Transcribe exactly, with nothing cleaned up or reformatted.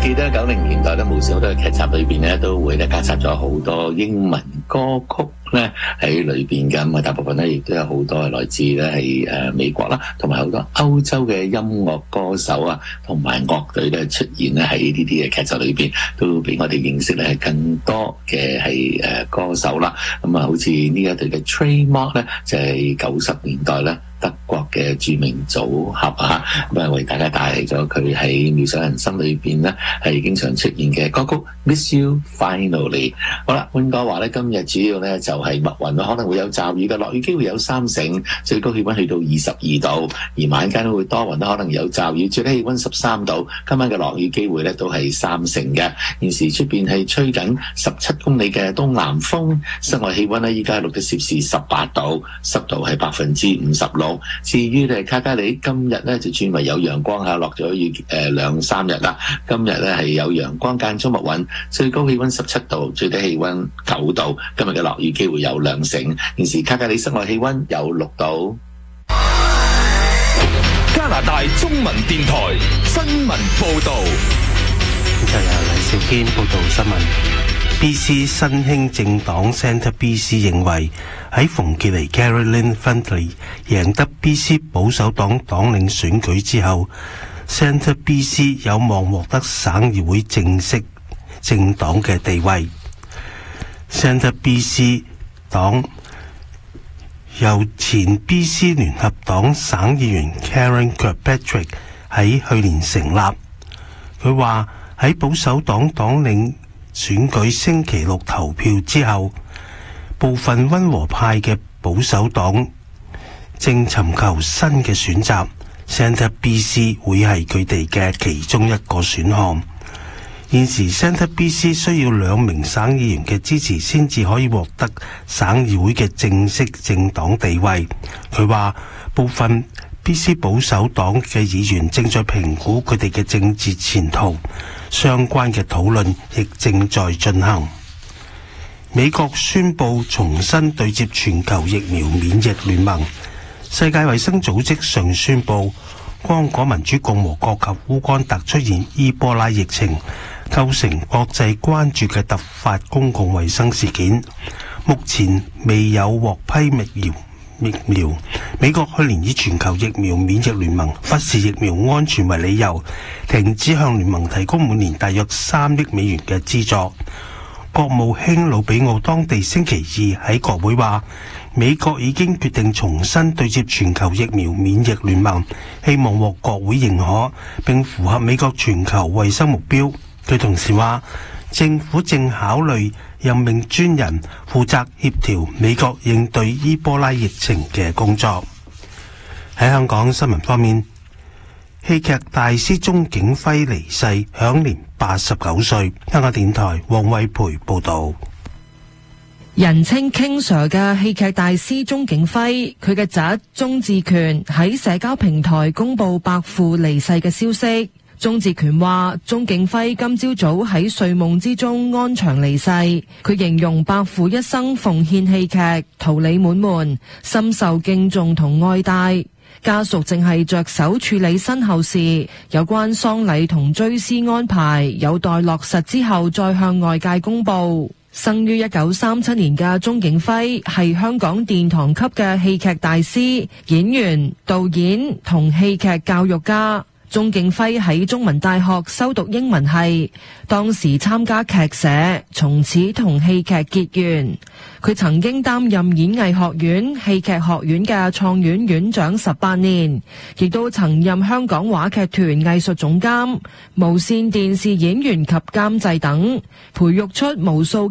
記得九零年代咧，無線好多嘅劇集裏邊咧，都會咧加插咗好多英文歌曲咧喺裏邊嘅。咁啊，大部分咧亦都有好多係來自咧係誒美國啦，同埋好多歐洲嘅音樂歌手啊，同埋樂隊咧出現咧喺呢啲嘅劇集裏邊，都俾我哋認識咧更多嘅係誒歌手啦。咁啊，好似呢一隊嘅 Trademark 咧，就係九十年代咧德國嘅著名組合啊，咁啊為大家帶嚟咗佢喺妙手仁心裏邊咧係經常出現嘅歌曲 Miss You Finally。好啦，溫哥華咧今日主要咧就係密雲，可能會有驟雨嘅，落雨機會有三成，最高氣溫去到二十二度，而晚間都會多雲，可能有驟雨，最低氣溫十三度。今晚嘅落雨機會咧都係三成嘅。現時出邊係吹緊十七公里嘅東南風，室外氣溫咧依家錄得攝氏十八度，濕度係百分之五十六。至於咧卡加里今日咧就轉為有陽光下，落咗雨誒兩三日啦。今日咧係有陽光間中密雲，最高氣溫十七度，最低氣溫九度。今日嘅落雨機會有兩成。現時卡加里室外氣溫有六度。 加拿大中文電台新聞報道， 就由黎兆堅報道新聞。B C 新興政黨 Centre B C 認為喺馮傑尼 Caroline Findlay 贏得 B C 保守黨黨領選舉之後， Centre B C 有望獲得省議會正式政黨嘅地位。 Centre B C 黨由前 B C 聯合黨省議員 Karen Kirkpatrick 喺去年成立。佢話喺保守黨黨領選舉星期六投票之後，部分溫和派嘅保守黨正尋求新嘅選擇， Centre B C 會係佢哋嘅其中一個選項。現時 Centre B C 需要兩名省議員嘅支持先至可以獲得省議會嘅正式政黨地位。佢話部分 B C 保守黨嘅議員正在評估佢哋嘅政治前途，相關嘅討論亦正在進行。美國宣布重新對接全球疫苗免疫聯盟。世界衛生組織上宣布，剛果民主共和國及烏干達出現伊波拉疫情，構成國際關注嘅突發公共衛生事件。目前未有獲批疫苗。疫苗，美國去年以全球疫苗免疫聯盟忽視疫苗安全為理由，停止向聯盟提供每年大約三億美元嘅資助。國務卿魯比奧當地星期二喺國會話，美國已經決定重新對接全球疫苗免疫聯盟，希望獲國會認可，並符合美國全球衛生目標。佢同時話，政府正考慮任命專人負責協調美國應對伊波拉疫情嘅工作。喺香港新聞方面，戲劇大師鐘景輝離世，享年八十九歲。香港電台黃偉培報道。 人稱 King Sir 嘅戲劇大師鐘景輝，佢嘅侄鐘志權喺社交平台公布伯父離世嘅消息。鐘志權話，鐘景輝今朝早喺睡夢之中安詳離世。佢形容伯父一生奉獻戲劇，桃李滿門，深受敬重同愛戴。家屬正係着手處理身後事，有關喪禮同追思安排有待落實之後再向外界公布。生於一九三七年嘅鐘景輝係香港殿堂級嘅戲劇大師、演員、導演同戲劇教育家。鐘景輝喺中文大學修讀英文系，當時參加劇社，從此同戲劇結緣。佢曾經擔任演藝學院戲劇學院嘅創院院長十八年，亦都曾任香港話劇團藝術總監、無綫電視演員及監製等，培育出無數